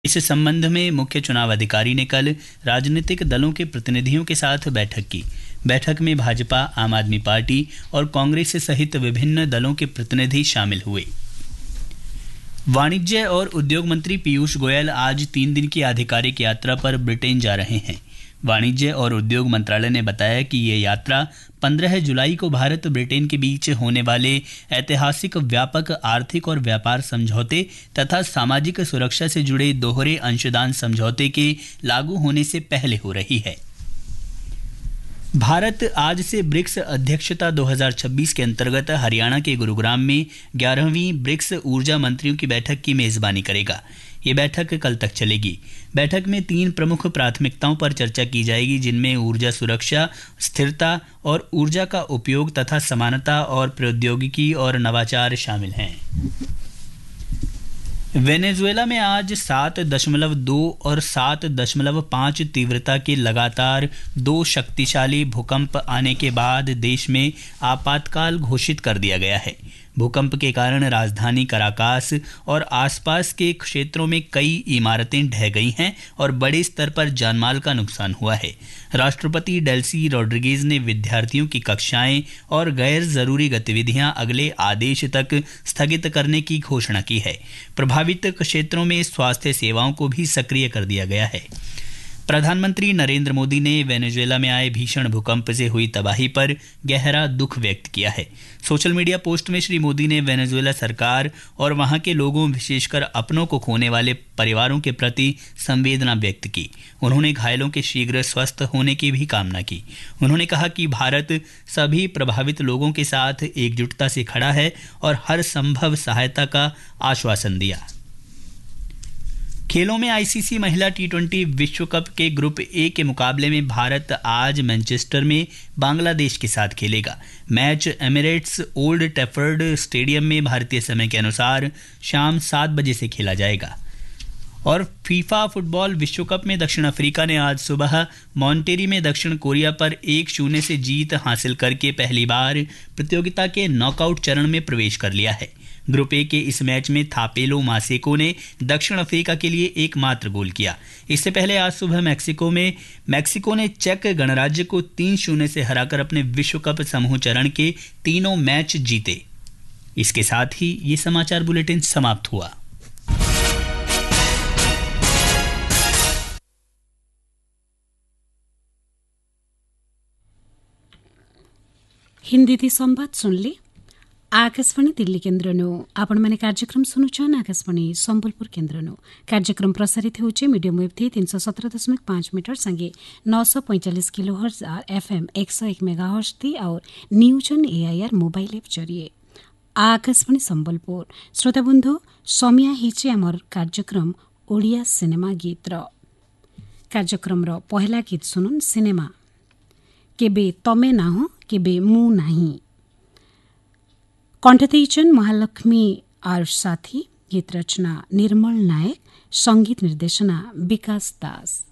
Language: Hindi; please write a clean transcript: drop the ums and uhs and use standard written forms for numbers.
इस संबंध में मुख्य चुनाव अधिकारी ने कल राजनीतिक दलों के प्रतिनिधियों के साथ बैठक की। बैठक में भाजपा, आम आदमी पार्टी और कांग्रेस सहित विभिन्न दलों के प्रतिनिधि शामिल हुए। वाणिज्य और उद्योग मंत्री पीयूष गोयल आज 3 दिन की आधिकारिक यात्रा पर ब्रिटेन जा रहे हैं। वाणिज्य और उद्योग मंत्रालय ने बताया कि ये यात्रा 15 जुलाई को भारत ब्रिटेन के बीच होने वाले ऐतिहासिक व्यापक आर्थिक और व्यापार समझौते तथा सामाजिक सुरक्षा से जुड़े दोहरे अंशदान समझौते के लागू होने से पहले हो रही है। भारत आज से ब्रिक्स अध्यक्षता 2026 के अंतर्गत हरियाणा के गुरुग्राम में 11वीं ब्रिक्स ऊर्जा मंत्रियों की बैठक की मेजबानी करेगा। ये बैठक कल तक चलेगी। बैठक में 3 प्रमुख प्राथमिकताओं पर चर्चा की जाएगी, जिनमें ऊर्जा सुरक्षा, स्थिरता और ऊर्जा का उपयोग तथा समानता और प्रौद्योगिकी और नवाचार शामिल हैं। वेनेजुएला में आज 7.2 और 7.5 तीव्रता के लगातार 2 शक्तिशाली भूकंप आने के बाद देश में आपातकाल घोषित कर दिया गया है। भूकंप के कारण राजधानी कराकास और आसपास के क्षेत्रों में कई इमारतें ढह गई हैं और बड़े स्तर पर जानमाल का नुकसान हुआ है। राष्ट्रपति डेल्सी रोड्रिगेज ने विद्यार्थियों की कक्षाएं और गैर जरूरी गतिविधियां अगले आदेश तक स्थगित करने की घोषणा की है। प्रभावित क्षेत्रों में स्वास्थ्य सेवाओं को भी सक्रिय कर दिया गया है। प्रधानमंत्री नरेंद्र मोदी ने वेनेजुएला में आए भीषण भूकंप से हुई तबाही पर गहरा दुख व्यक्त किया है। सोशल मीडिया पोस्ट में श्री मोदी ने वेनेजुएला सरकार और वहां के लोगों, विशेषकर अपनों को खोने वाले परिवारों के प्रति संवेदना व्यक्त की। उन्होंने घायलों के शीघ्र स्वस्थ होने की भी कामना की। उन्होंने कहा कि भारत सभी प्रभावित लोगों के साथ एकजुटता से खड़ा है और हर संभव सहायता का आश्वासन दिया। खेलों में आईसीसी महिला T20 विश्व कप के ग्रुप ए के मुकाबले में भारत आज मैनचेस्टर में बांग्लादेश के साथ खेलेगा। Match Emirates old Trafford stadium में भारतीय समय के अनुसार शाम 7 बजे से खेला जाएगा। और फीफा फुटबॉल विश्व कप में दक्षिण अफ्रीका ने आज सुबह मॉन्टेरी में दक्षिण कोरिया पर 1-0 से जीत हासिल करके पहली बार प्रतियोगिता के नॉकआउट चरण में प्रवेश कर लिया है। ग्रुप ए के इस मैच में थापेलो मासेको ने दक्षिण अफ्रीका के लिए एकमात्र गोल किया। इससे पहले आज सुबह मैक्सिको ने चेक गणराज्य को 3-0 से हराकर अपने विश्व कप समूह चरण के तीनों मैच जीते। इसके साथ ही ये समाचार बुलेटिन समाप्त हुआ। हिंदी संवाद सुनले आकाशवाणी दिल्ली केन्द्रनु आपण कार्यक्रम शुणुछन् आकाशवाणी संबलपुर केन्द्रनु कार्यक्रम प्रसारित होउछि मीडियम वेव 317.5 मीटर संगे 945 किलोहर्ट्ज और एफएम 101 मेगाहर्ट्ज थी और news on AIR mobile app जरिए आकाशवाणी संबलपुर। श्रोता बंधु समिया हिचे आमर कार्यक्रम ओडिया सिनेमा गीत कार्यक्रम पहला गीत सुनुन सिनेमा केबे तमे ना हो केबे मु नाही कंठ देइछन् महालक्ष्मी और साथी। गीत रचना निर्मल नायक, संगीत निर्देशना विकास दास।